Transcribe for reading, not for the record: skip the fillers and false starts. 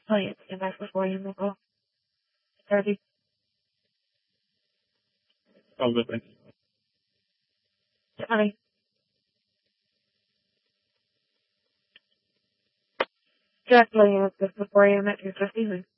Oh, yeah, stand back before you move on. 30. Oh, good, thanks. 20. Jack Williams, before you met your 50.